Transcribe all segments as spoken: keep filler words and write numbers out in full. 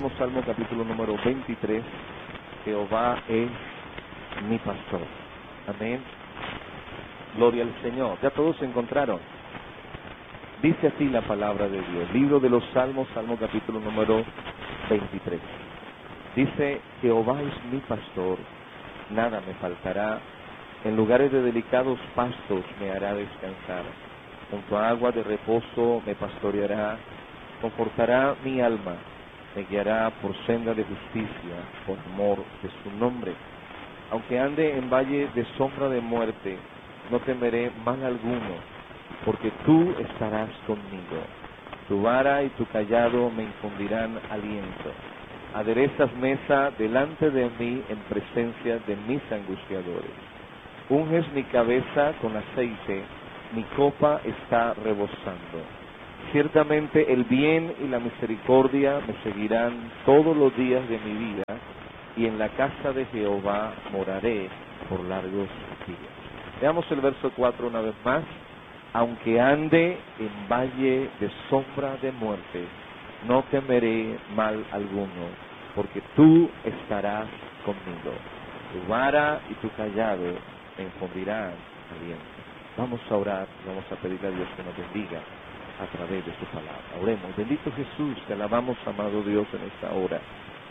mismo Salmo capítulo número veintitrés, Jehová es mi pastor. Amén. Gloria al Señor. Ya todos se encontraron. Dice así la palabra de Dios. Libro de los Salmos, Salmo capítulo número veintitrés. Dice, Jehová es mi pastor, nada me faltará. En lugares de delicados pastos me hará descansar. Junto a agua de reposo me pastoreará. Confortará mi alma. Me guiará por senda de justicia, por amor de su nombre. Aunque ande en valle de sombra de muerte, no temeré mal alguno, porque tú estarás conmigo. Tu vara y tu callado me infundirán aliento. Aderezas mesa delante de mí en presencia de mis angustiadores. Unges mi cabeza con aceite, mi copa está rebosando. Ciertamente el bien y la misericordia me seguirán todos los días de mi vida, y en la casa de Jehová moraré por largos días. Veamos el verso cuatro una vez más. Aunque ande en valle de sombra de muerte, no temeré mal alguno, porque tú estarás conmigo. Tu vara y tu callado me infundirán aliento. Vamos a orar, vamos a pedirle a Dios que nos bendiga a través de su palabra. Oremos. Bendito Jesús, te alabamos, amado Dios, en esta hora.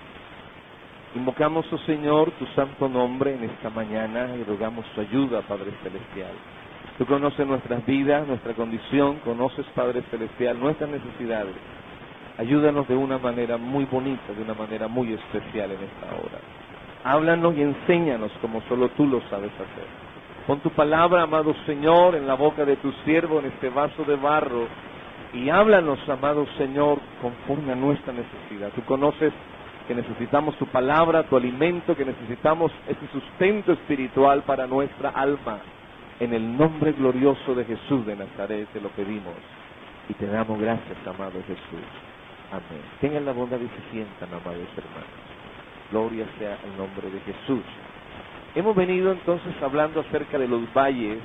Invocamos, oh Señor, tu santo nombre en esta mañana y rogamos tu ayuda, Padre Celestial. Tú conoces nuestras vidas, nuestra condición, conoces, Padre Celestial, nuestras necesidades. Ayúdanos de una manera muy bonita, de una manera muy especial en esta hora. Háblanos y enséñanos como solo tú lo sabes hacer. Pon tu palabra, amado Señor, en la boca de tu siervo, en este vaso de barro, y háblanos, amado Señor, conforme a nuestra necesidad. Tú conoces que necesitamos tu palabra, tu alimento, que necesitamos ese sustento espiritual para nuestra alma. En el nombre glorioso de Jesús de Nazaret te lo pedimos y te damos gracias, amado Jesús. Amén. Tengan la bondad y se sientan, amados hermanos. Gloria sea el nombre de Jesús. Hemos venido entonces hablando acerca de los valles,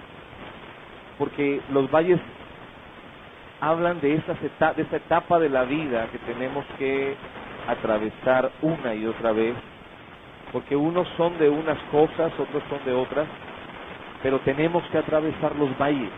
porque los valles hablan de, esas eta- de esa etapa de la vida que tenemos que atravesar una y otra vez, porque unos son de unas cosas, otros son de otras, pero tenemos que atravesar los valles.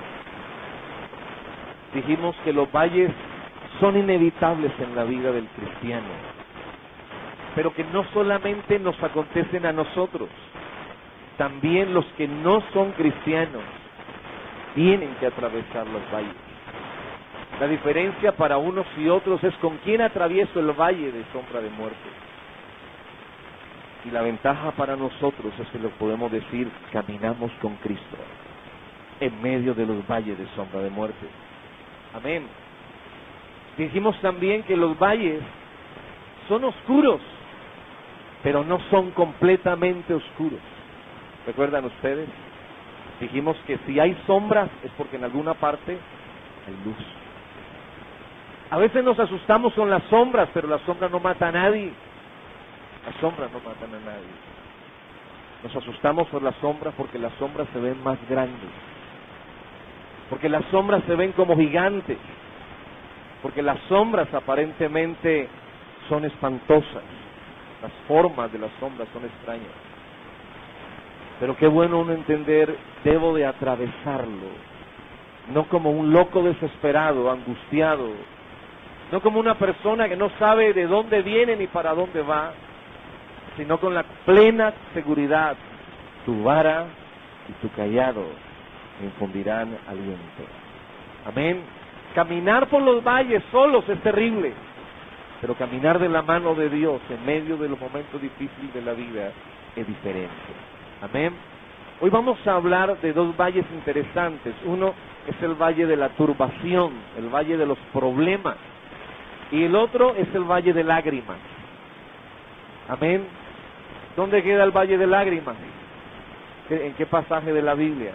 Dijimos que los valles son inevitables en la vida del cristiano, pero que no solamente nos acontecen a nosotros, también los que no son cristianos tienen que atravesar los valles. La diferencia para unos y otros es con quién atravieso el valle de sombra de muerte. Y la ventaja para nosotros es que lo podemos decir, caminamos con Cristo en medio de los valles de sombra de muerte. Amén. Dijimos también que los valles son oscuros, pero no son completamente oscuros. ¿Recuerdan ustedes? Dijimos que si hay sombras es porque en alguna parte hay luz. A veces nos asustamos con las sombras, pero la sombra no mata a nadie. Las sombras no matan a nadie. Nos asustamos por las sombras porque las sombras se ven más grandes. Porque las sombras se ven como gigantes. Porque las sombras aparentemente son espantosas. Las formas de las sombras son extrañas. Pero qué bueno uno entender, debo de atravesarlo. No como un loco desesperado, angustiado. No como una persona que no sabe de dónde viene ni para dónde va, sino con la plena seguridad, tu vara y tu callado me infundirán aliento. Amén. Caminar por los valles solos es terrible, pero caminar de la mano de Dios en medio de los momentos difíciles de la vida es diferente. Amén. Hoy vamos a hablar de dos valles interesantes. Uno es el valle de la turbación, el valle de los problemas, y el otro es el valle de lágrimas. Amén. ¿Dónde queda el valle de lágrimas? ¿En qué pasaje de la Biblia?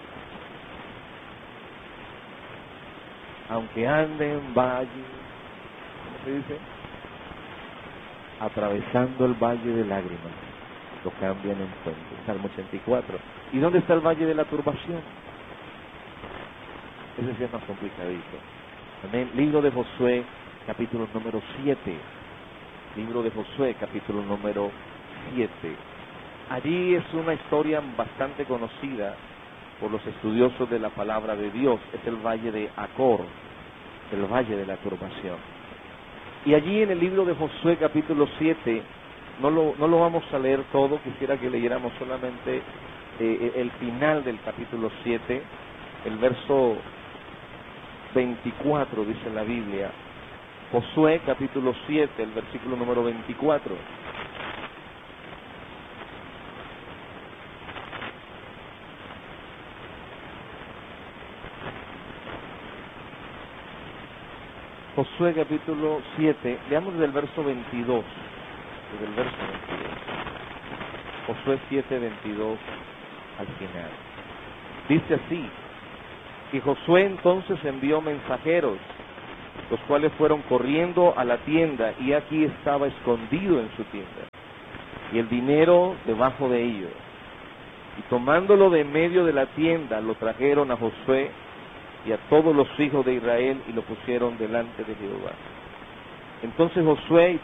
Aunque ande en valle, ¿cómo se dice? Atravesando el valle de lágrimas, lo cambian en fuente. Salmo ochenta y cuatro. ¿Y dónde está el valle de la turbación? Ese sí es más complicadito. Amén. Libro de Josué, capítulo número siete. libro de Josué, capítulo número siete. Allí es una historia bastante conocida por los estudiosos de la palabra de Dios. Es el valle de Acor, el valle de la turbación. Y allí en el libro de Josué, capítulo siete, no lo, no lo vamos a leer todo, quisiera que leyéramos solamente eh, el final del capítulo siete, el verso veinticuatro, dice la Biblia. Josué, capítulo siete, el versículo número veinticuatro. Josué capítulo siete, leamos desde el verso veintidós, desde el verso veintidós. Josué siete, veintidós al final. Dice así: y Josué entonces envió mensajeros, los cuales fueron corriendo a la tienda, y aquí estaba escondido en su tienda, y el dinero debajo de ellos. Y tomándolo de en medio de la tienda, lo trajeron a Josué y a todos los hijos de Israel, y lo pusieron delante de Jehová. Entonces Josué